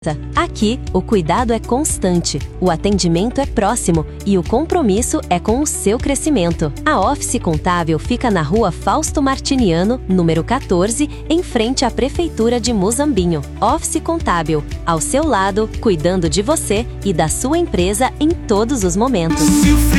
Aqui, o cuidado é constante, o atendimento é próximo e o compromisso é com o seu crescimento. A Office Contábil fica na Rua Fausto Martiniano, número 14, em frente à Prefeitura de Muzambinho. Office Contábil, ao seu lado, cuidando de você e da sua empresa em todos os momentos.